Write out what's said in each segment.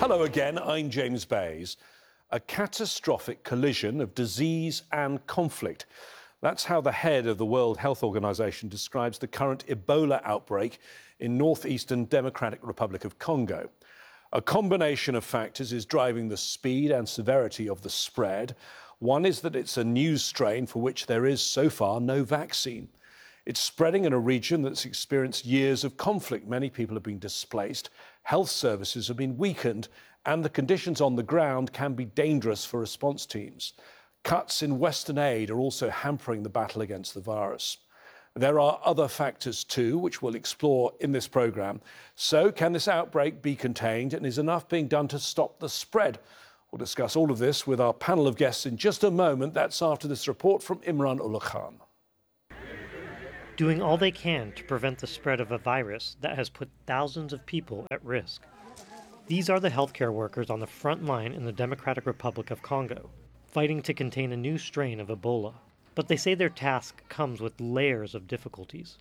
Hello again, I'm James Bays. A catastrophic collision of disease and conflict. That's how the head of the World Health Organization describes the current Ebola outbreak in northeastern Democratic Republic of Congo. A combination of factors is driving the speed and severity of the spread. One is that it's a new strain for which there is so far no vaccine. It's spreading in a region that's experienced years of conflict. Many people have been displaced, health services have been weakened, and the conditions on the ground can be dangerous for response teams. Cuts in Western aid are also hampering the battle against the virus. There are other factors too, which we'll explore in this programme. So, can this outbreak be contained, and is enough being done to stop the spread? We'll discuss all of this with our panel of guests in just a moment. That's after this report from Imran Ullah Khan. Doing all they can to prevent the spread of a virus that has put thousands of people at risk. These are the healthcare workers on the front line in the Democratic Republic of Congo, fighting to contain a new strain of Ebola. But they say their task comes with layers of difficulties.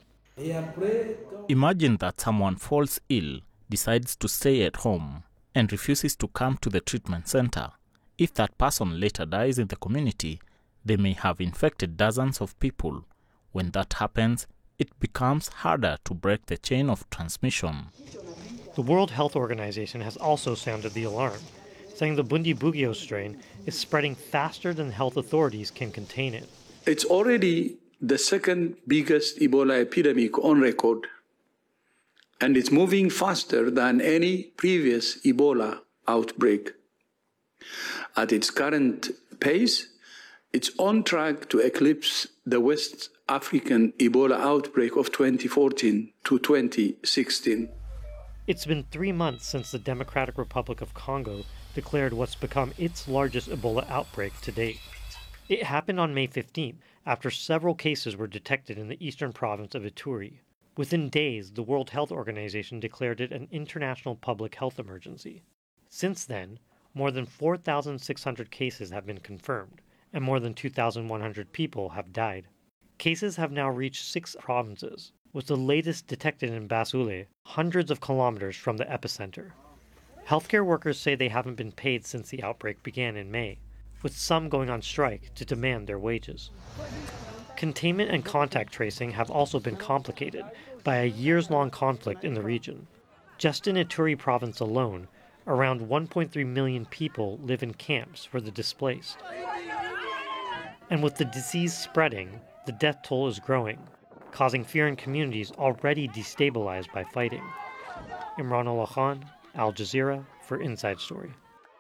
Imagine that someone falls ill, decides to stay at home, and refuses to come to the treatment center. If that person later dies in the community, they may have infected dozens of people. When that happens, it becomes harder to break the chain of transmission. The World Health Organization has also sounded the alarm, saying the Bundibugyo strain is spreading faster than health authorities can contain it. It's already the second biggest Ebola epidemic on record, and it's moving faster than any previous Ebola outbreak. At its current pace, it's on track to eclipse the West African Ebola outbreak of 2014 to 2016. It's been 3 months since the Democratic Republic of Congo declared what's become its largest Ebola outbreak to date. It happened on May 15th, after several cases were detected in the eastern province of Ituri. Within days, the World Health Organization declared it an international public health emergency. Since then, more than 4,600 cases have been confirmed, and more than 2,100 people have died. Cases have now reached 6 provinces, with the latest detected in Basule, hundreds of kilometers from the epicenter. Healthcare workers say they haven't been paid since the outbreak began in May, with some going on strike to demand their wages. Containment and contact tracing have also been complicated by a years-long conflict in the region. Just in Ituri province alone, around 1.3 million people live in camps for the displaced. And with the disease spreading, the death toll is growing, causing fear in communities already destabilized by fighting. Imran Ullah Khan, Al Jazeera, for Inside Story.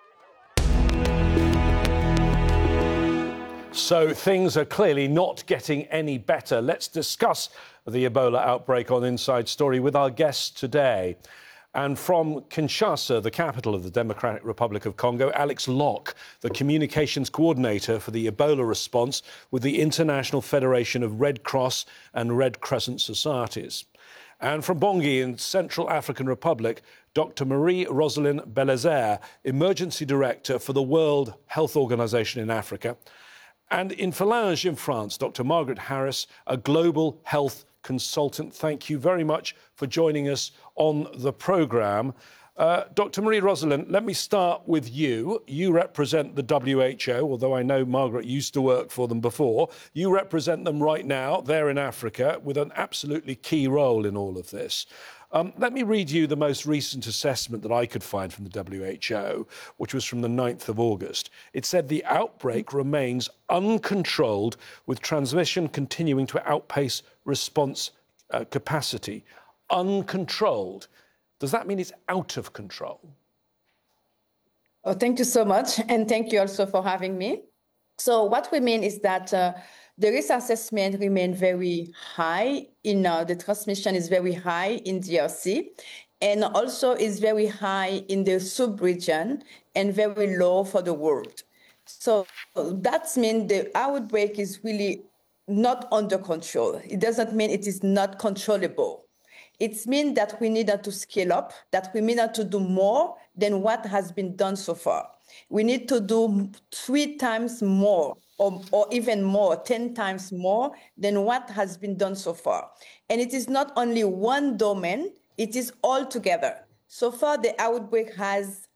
So things are clearly not getting any better. Let's discuss the Ebola outbreak on Inside Story with our guests today. And from Kinshasa, the capital of the Democratic Republic of Congo, Alex Locke, the communications coordinator for the Ebola response with the International Federation of Red Cross and Red Crescent Societies. And from Bangui in Central African Republic, Dr. Marie-Rosaline Belazer, Emergency Director for the World Health Organization in Africa. And in Falinges in France, Dr. Margaret Harris, a global health consultant. Thank you very much for joining us on the programme. Dr. Marie-Rosaline, let me start with you. You represent the WHO, although I know Margaret used to work for them before. You represent them right now. They're in Africa with an absolutely key role in all of this. Let me read you the most recent assessment that I could find from the WHO, which was from the 9th of August. It said the outbreak remains uncontrolled, with transmission continuing to outpace response capacity. Uncontrolled. Does that mean it's out of control? Oh, thank you so much. And thank you also for having me. So what we mean is that the risk assessment remains very high. The transmission is very high in DRC, and also is very high in the sub-region and very low for the world. So that means the outbreak is really not under control. It doesn't mean it is not controllable. It means that we need to scale up, that we need to do more than what has been done so far. We need to do 3 times more, or even more, 10 times more than what has been done so far. And it is not only one domain, it is all together. So far, the outbreak has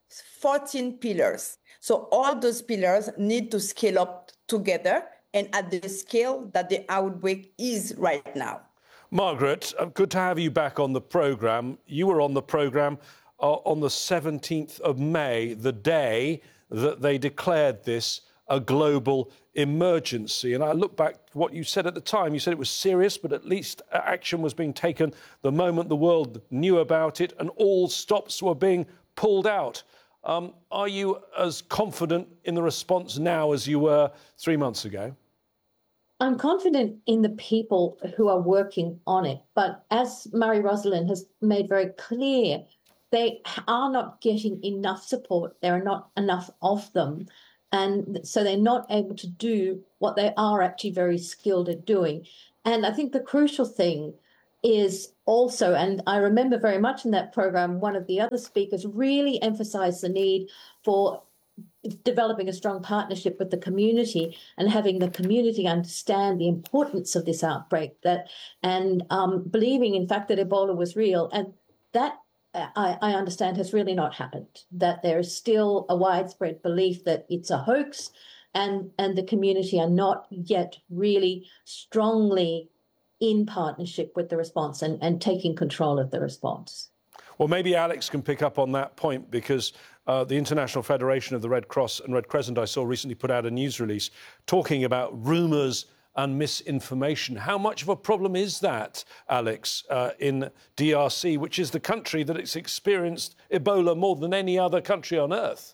14 pillars. So all those pillars need to scale up together and at the scale that the outbreak is right now. Margaret, good to have you back on the programme. You were on the programme on the 17th of May, the day that they declared this a global emergency. And I look back to what you said at the time. You said it was serious, but at least action was being taken the moment the world knew about it and all stops were being pulled out. Are you as confident in the response now as you were 3 months ago? I'm confident in the people who are working on it. But as Marie-Rosalind has made very clear, they are not getting enough support. There are not enough of them. And so they're not able to do what they are actually very skilled at doing. And I think the crucial thing is also, and I remember very much in that program, one of the other speakers really emphasized the need for developing a strong partnership with the community and having the community understand the importance of this outbreak, and believing, in fact, that Ebola was real. And that, I understand, has really not happened, that there is still a widespread belief that it's a hoax, and the community are not yet really strongly in partnership with the response and taking control of the response. Well, maybe Alex can pick up on that point, because the International Federation of the Red Cross and Red Crescent, I saw recently, put out a news release talking about rumours and misinformation. How much of a problem is that, Alex, in DRC, which is the country that has experienced Ebola more than any other country on earth?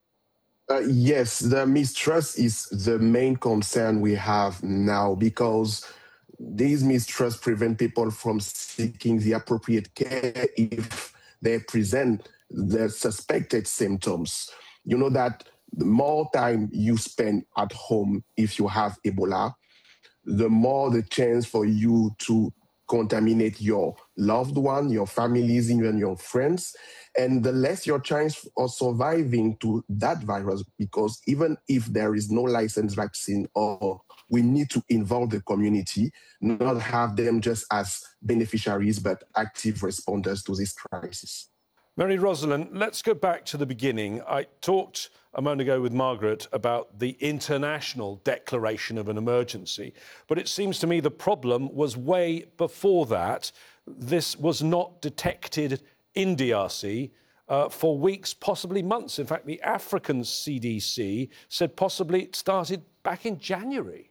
Yes, the mistrust is the main concern we have now, because these mistrust prevent people from seeking the appropriate care if they present the suspected symptoms. You know that the more time you spend at home if you have Ebola, the more the chance for you to contaminate your loved one, your families, even your friends, and the less your chance of surviving to that virus, because even if there is no licensed vaccine, or we need to involve the community, not have them just as beneficiaries, but active responders to this crisis. Marie-Rosalind, let's go back to the beginning. I talked a moment ago with Margaret about the international declaration of an emergency, but it seems to me the problem was way before that. This was not detected in DRC for weeks, possibly months. In fact, the African CDC said possibly it started back in January.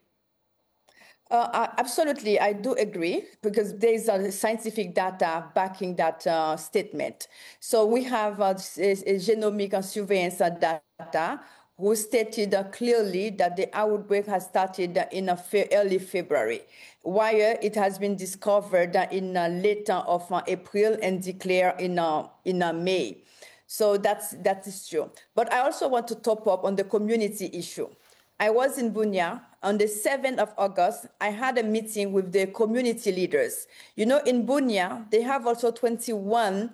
Absolutely, I do agree, because there's scientific data backing that statement. So we have genomic surveillance data who stated clearly that the outbreak has started in early February, while it has been discovered in late of April and declared in May. So that is true. But I also want to top up on the community issue. I was in Bunia on the 7th of August. I had a meeting with the community leaders. You know, in Bunia, they have also 21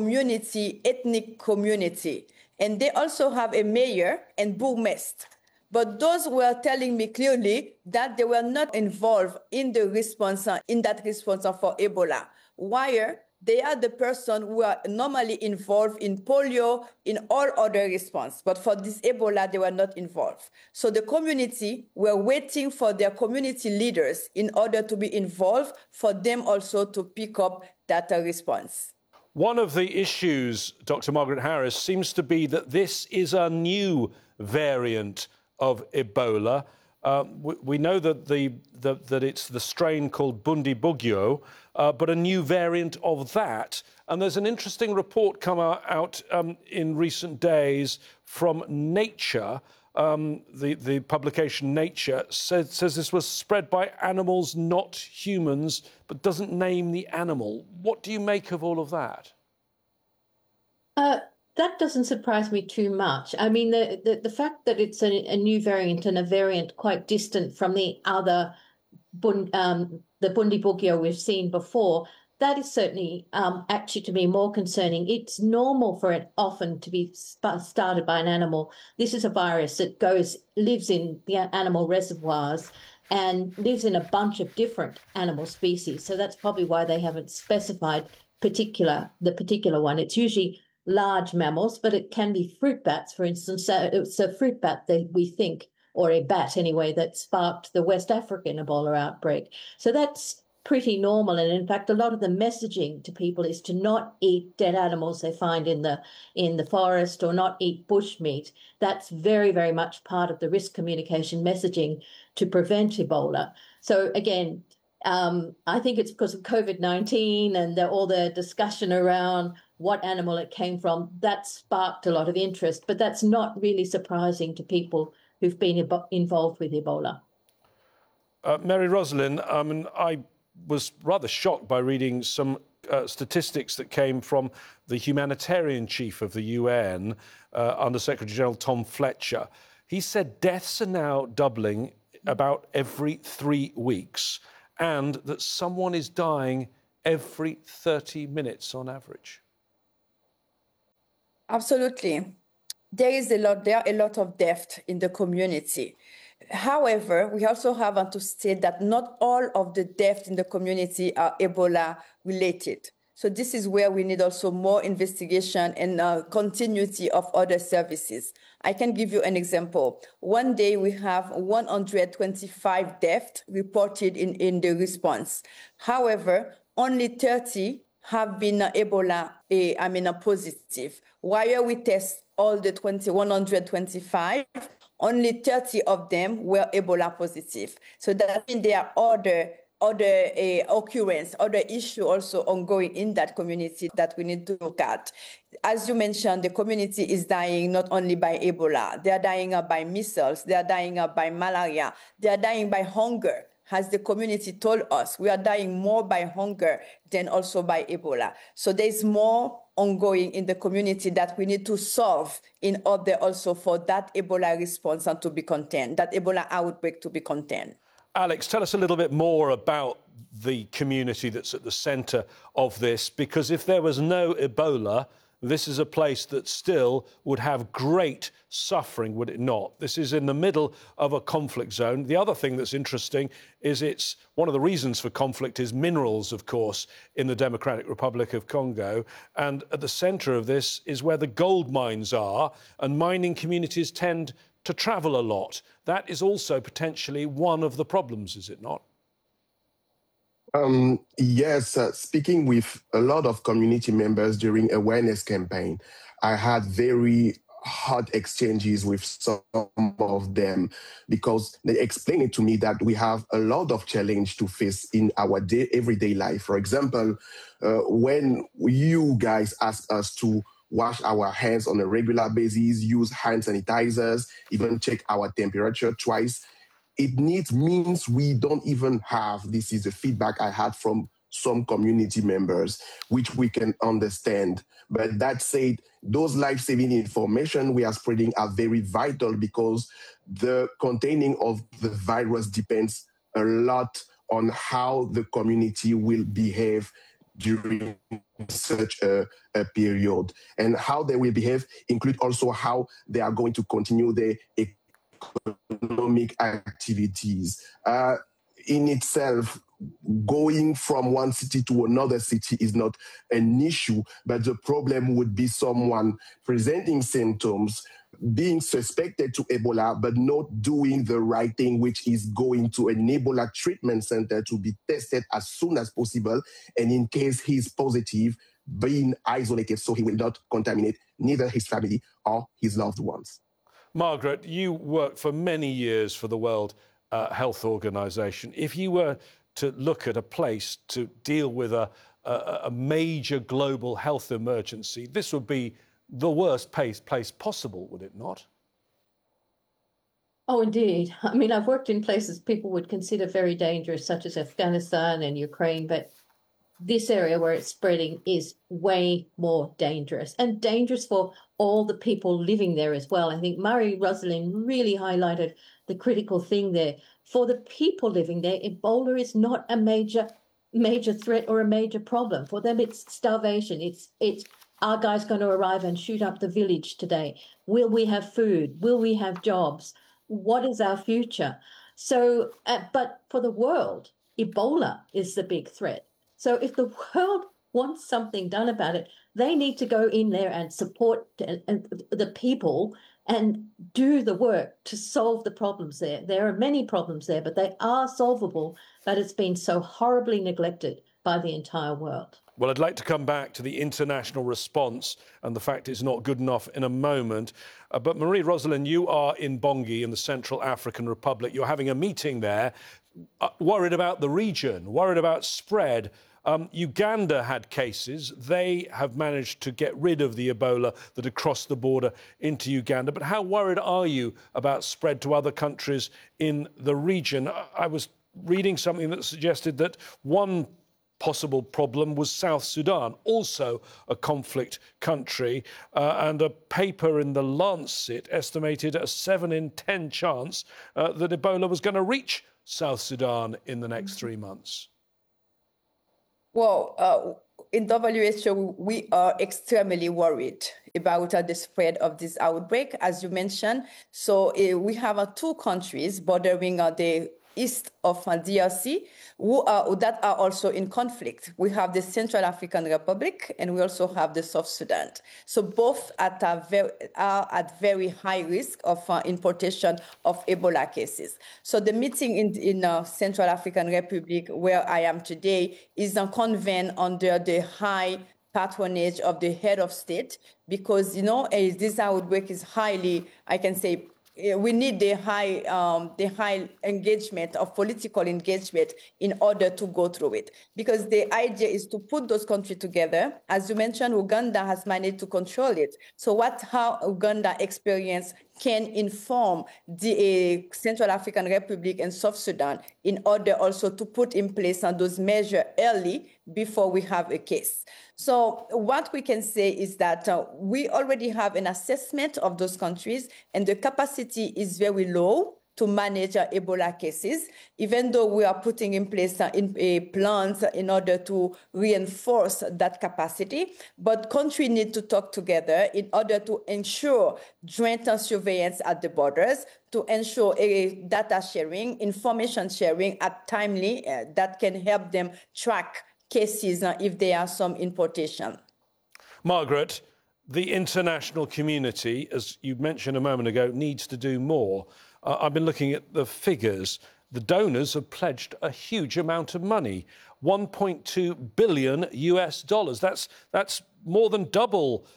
ethnic community, and they also have a mayor and bourgmestre. But those were telling me clearly that they were not involved in the response, for Ebola. Why? They are the person who are normally involved in polio, in all other response. But for this Ebola, they were not involved. So the community were waiting for their community leaders in order to be involved, for them also to pick up that response. One of the issues, Dr. Margaret Harris, seems to be that this is a new variant of Ebola. We know that that it's the strain called Bundibugyo, but a new variant of that. And there's an interesting report come out in recent days from Nature. The publication Nature says this was spread by animals, not humans, but doesn't name the animal. What do you make of all of that? That doesn't surprise me too much. I mean, the fact that it's a new variant, and a variant quite distant from the other, the Bundibugyo we've seen before, that is certainly actually, to me, more concerning. It's normal for it often to be started by an animal. This is a virus that lives in the animal reservoirs and lives in a bunch of different animal species. So that's probably why they haven't specified the particular one. It's usually large mammals, but it can be fruit bats, for instance. So it's a fruit bat that we think, or a bat anyway, that sparked the West African Ebola outbreak. So that's pretty normal. And in fact, a lot of the messaging to people is to not eat dead animals they find in the forest, or not eat bush meat. That's very, very much part of the risk communication messaging to prevent Ebola. So again, I think it's because of COVID-19 and all the discussion around what animal it came from, that sparked a lot of interest. But that's not really surprising to people who've been involved with Ebola. Mary-Rosalind, I was rather shocked by reading some statistics that came from the humanitarian chief of the UN, Under Secretary General Tom Fletcher. He said deaths are now doubling about every 3 weeks, and that someone is dying every 30 minutes on average. Absolutely. There are a lot of death in the community. However, we also have to state that not all of the deaths in the community are Ebola related. So this is where we need also more investigation and continuity of other services. I can give you an example. One day we have 125 deaths reported in the response. However, only 30 have been Ebola positive. While we test all the 125, only 30 of them were Ebola positive. So that means there are other occurrence, other issue also ongoing in that community that we need to look at. As you mentioned, the community is dying not only by Ebola, they are dying by measles, they are dying by malaria, they are dying by hunger. As the community told us, we are dying more by hunger than also by Ebola. So there's more ongoing in the community that we need to solve in order also for that Ebola response and to be contained, that Ebola outbreak to be contained. Alex, tell us a little bit more about the community that's at the centre of this, because if there was no Ebola, this is a place that still would have great suffering, would it not? This is in the middle of a conflict zone. The other thing that's interesting is it's one of the reasons for conflict is minerals, of course, in the Democratic Republic of Congo. And at the centre of this is where the gold mines are, and mining communities tend to travel a lot. That is also potentially one of the problems, is it not? Yes, speaking with a lot of community members during awareness campaign, I had very hot exchanges with some of them because they explained it to me that we have a lot of challenge to face in our everyday life. For example, when you guys ask us to wash our hands on a regular basis, use hand sanitizers, even check our temperature twice, it means we don't even have, this is the feedback I had from some community members, which we can understand. But that said, those life-saving information we are spreading are very vital because the containing of the virus depends a lot on how the community will behave during such a period. And how they will behave include also how they are going to continue their economic activities. In itself, going from one city to another city is not an issue, but the problem would be someone presenting symptoms, being suspected to Ebola, but not doing the right thing, which is going to an Ebola treatment center to be tested as soon as possible. And in case he's positive, being isolated so he will not contaminate neither his family or his loved ones. Margaret, you worked for many years for the World Health Organization. If you were to look at a place to deal with a major global health emergency, this would be the worst place possible, would it not? Oh, indeed. I mean, I've worked in places people would consider very dangerous, such as Afghanistan and Ukraine, but this area where it's spreading is way more dangerous, and dangerous for all the people living there as well. I think Marie-Rosalind really highlighted the critical thing there. For the people living there, Ebola is not a major threat or a major problem. For them, it's starvation. It's are guys going to arrive and shoot up the village today? Will we have food? Will we have jobs? What is our future? So, but for the world, Ebola is the big threat. So if the world wants something done about it, they need to go in there and support the people and do the work to solve the problems there. There are many problems there, but they are solvable, but it's been so horribly neglected by the entire world. Well, I'd like to come back to the international response and the fact it's not good enough in a moment. But Marie-Roselyn, you are in Bongi in the Central African Republic. You're having a meeting there, worried about the region, worried about spread. Uganda had cases. They have managed to get rid of the Ebola that had crossed the border into Uganda. But how worried are you about spread to other countries in the region? I was reading something that suggested that one possible problem was South Sudan, also a conflict country, and a paper in The Lancet estimated a 7 in 10 chance that Ebola was going to reach South Sudan in the next 3 months. Well, in WHO, we are extremely worried about the spread of this outbreak, as you mentioned. So we have 2 countries bordering the east of DRC that are also in conflict. We have the Central African Republic and we also have the South Sudan. So both are at very high risk of importation of Ebola cases. So the meeting in Central African Republic, where I am today, is convened under the high patronage of the head of state because, this outbreak is highly, I can say, we need the high engagement of political engagement in order to go through it. Because the idea is to put those countries together. As you mentioned, Uganda has managed to control it. So how Uganda experience can inform the Central African Republic and South Sudan in order also to put in place those measures early before we have a case. So what we can say is that we already have an assessment of those countries and the capacity is very low to manage Ebola cases, even though we are putting in place plans in order to reinforce that capacity. But countries need to talk together in order to ensure joint surveillance at the borders, to ensure data sharing, information sharing at timely that can help them track cases if there are some importation. Margaret, the international community, as you mentioned a moment ago, needs to do more. I've been looking at the figures. The donors have pledged a huge amount of money, $1.2 billion US. That's more than double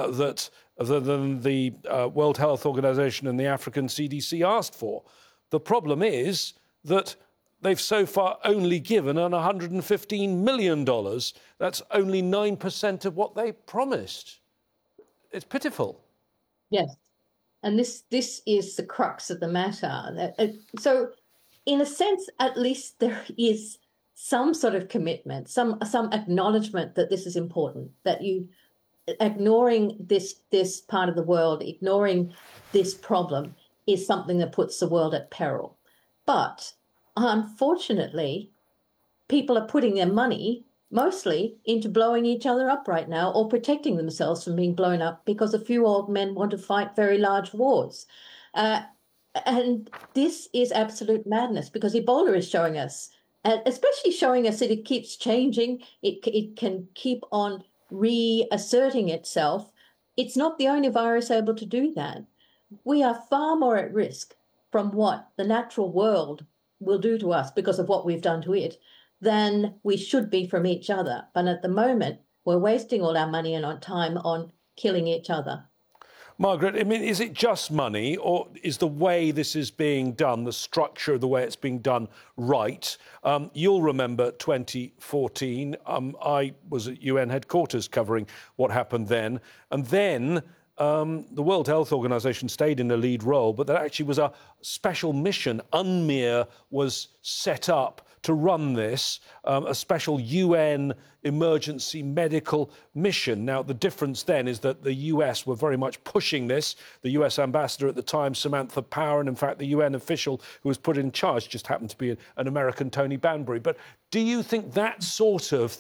than the World Health Organization and the African CDC asked for. The problem is that they've so far only given $115 million. That's only 9% of what they promised. It's pitiful. Yes. And this is the crux of the matter. So in a sense, at least there is some sort of commitment, some acknowledgement that this is important, that you ignoring this part of the world, ignoring this problem is something that puts the world at peril. But unfortunately, people are putting their money mostly into blowing each other up right now or protecting themselves from being blown up because a few old men want to fight very large wars. And this is absolute madness because Ebola is showing us, especially showing us that it keeps changing. It can keep on reasserting itself. It's not the only virus able to do that. We are far more at risk from what the natural world will do to us because of what we've done to it than we should be from each other. But at the moment, we're wasting all our money and our time on killing each other. Margaret, I mean, is it just money or is the way this is being done, the structure of the way it's being done right? You'll remember 2014. I was at UN headquarters covering what happened then. And then the World Health Organization stayed in the lead role, but there actually was a special mission. UNMIR was set up to run this, a special UN emergency medical mission. Now, the difference then is that the US were very much pushing this. The US ambassador at the time, Samantha Power, and in fact the UN official who was put in charge just happened to be an American, Tony Banbury. But do you think that sort of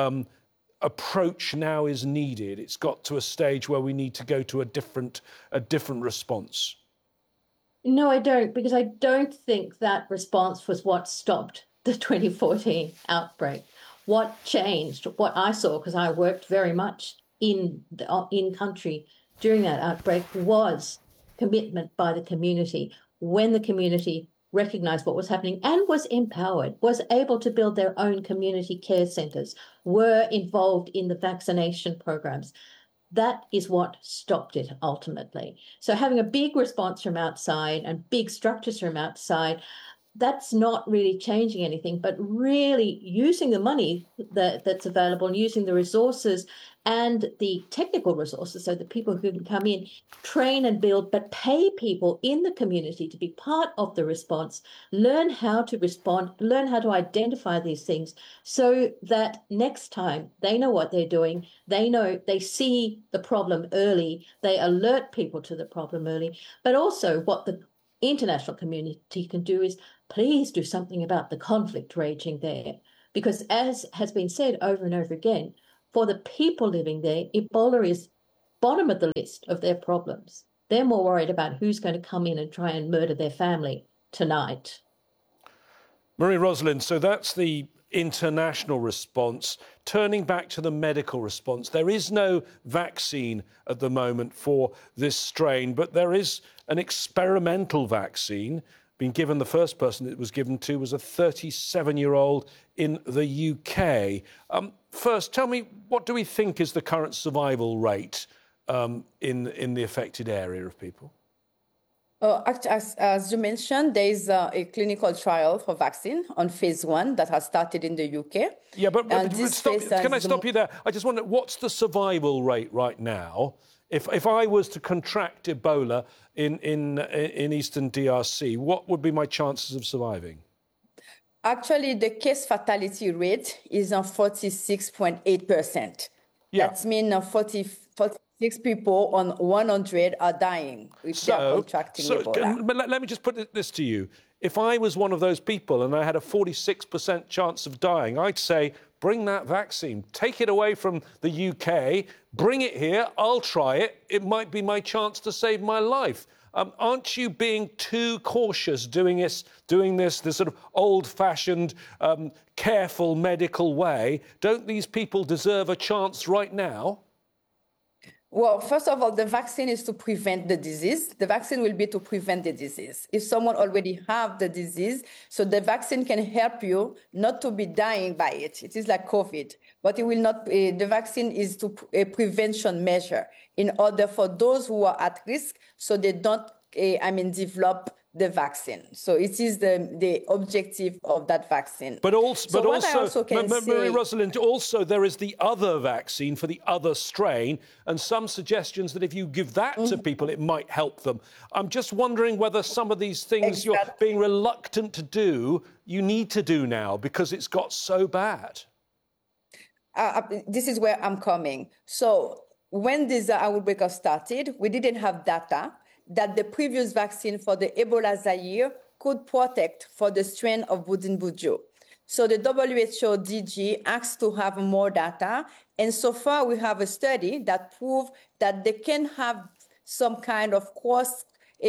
approach now is needed? It's got to a stage where we need to go to a different response. No, I don't, because I don't think that response was what stopped the 2014 outbreak. what changed, what I saw, because I worked very much in country during that outbreak, was commitment by the community. When the community recognized what was happening and was empowered, was able to build their own community care centers, were involved in the vaccination programs. That is what stopped it ultimately. So having a big response from outside and big structures from outside, that's not really changing anything, but really using the money that's available and using the resources and the technical resources, so that people who can come in, train and build, but pay people in the community to be part of the response, learn how to respond, learn how to identify these things, so that next time they know what they're doing, they see the problem early, they alert people to the problem early, but also what the international community can do is please do something about the conflict raging there. Because as has been said over and over again, for the people living there, Ebola is bottom of the list of their problems. They're more worried about who's going to come in and try and murder their family tonight. Marie-Rosalind, so that's the international response. Turning back to the medical response, there is no vaccine at the moment for this strain, but there is an experimental vaccine being given. The first person it was given to was a 37-year-old in the UK. First, tell me, what do we think is the current survival rate in the affected area of people? As you mentioned, there is a clinical trial for vaccine on phase 1 that has started in the UK. Yeah, but can I stop you there? I just wonder, what's the survival rate right now? If I was to contract Ebola in Eastern DRC, what would be my chances of surviving? Actually, the case fatality rate is on 46.8%. Yeah. That means 46 people on 100 are dying if they are contracting Ebola. Let me just put this to you. If I was one of those people and I had a 46% chance of dying, I'd say, bring that vaccine, take it away from the UK, bring it here, I'll try it. It might be my chance to save my life. Aren't you being too cautious doing this sort of old-fashioned, careful medical way? Don't these people deserve a chance right now? Well, first of all, the vaccine is to prevent the disease. The vaccine will be to prevent the disease. If someone already have the disease, so the vaccine can help you not to be dying by it. It is like COVID, but it will not. The vaccine is a prevention measure in order for those who are at risk, so they don't, develop the vaccine. So it is the objective of that vaccine. But also, Marie-Rosalind, also there is the other vaccine for the other strain, and some suggestions that if you give that to people, it might help them. I'm just wondering whether some of these things you're being reluctant to do, you need to do now because it's got so bad. This is where I'm coming. So when this outbreak started, we didn't have data that the previous vaccine for the Ebola Zaire could protect for the strain of Budinbujo. So the WHO DG asked to have more data, and so far we have a study that proved that they can have some kind of cross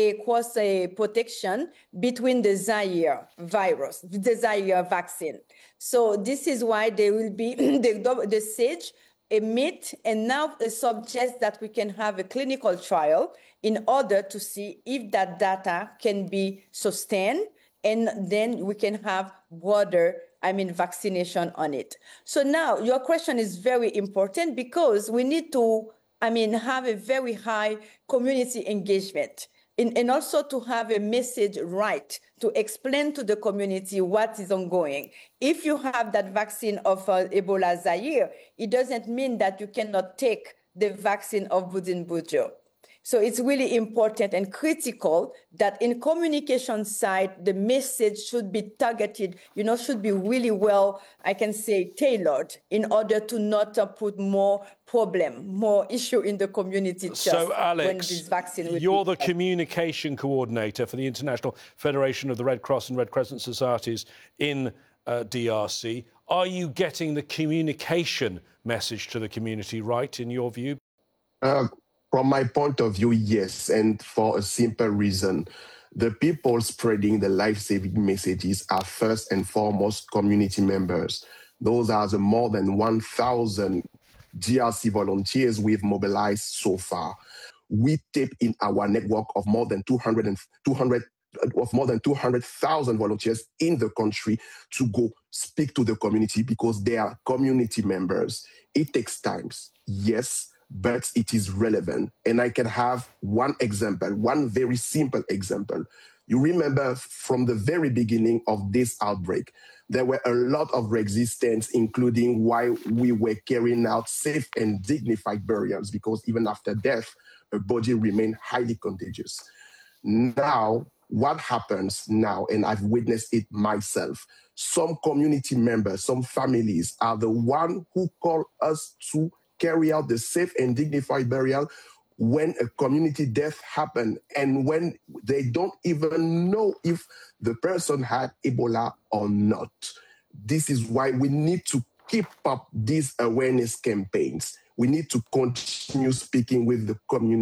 protection between the Zaire virus, the Zaire vaccine. So this is why there will be the SAGE emit and now suggests that we can have a clinical trial in order to see if that data can be sustained, and then we can have broader, vaccination on it. So now your question is very important because we need to, have a very high community engagement. And also to have a message right, to explain to the community what is ongoing. If you have that vaccine of Ebola Zaire, it doesn't mean that you cannot take the vaccine of Budinbujo. So it's really important and critical that in communication side, the message should be targeted, should be really well, tailored in order to not put more problem, more issue in the community. So, Alex, you're the communication coordinator for the International Federation of the Red Cross and Red Crescent Societies in DRC. Are you getting the communication message to the community right, in your view? From my point of view, yes, and for a simple reason. The people spreading the life-saving messages are first and foremost community members. Those are the more than 1,000 DRC volunteers we've mobilized so far. We tap in our network of more than 200,000 volunteers in the country to go speak to the community because they are community members. It takes time, yes, but it is relevant. And I can have one example, one very simple example. You remember from the very beginning of this outbreak, there were a lot of resistance, including why we were carrying out safe and dignified burials, because even after death, a body remained highly contagious. Now, what happens now, and I've witnessed it myself, some community members, some families are the one who call us to carry out the safe and dignified burial when a community death happened and when they don't even know if the person had Ebola or not. This is why we need to keep up these awareness campaigns. We need to continue speaking with the community.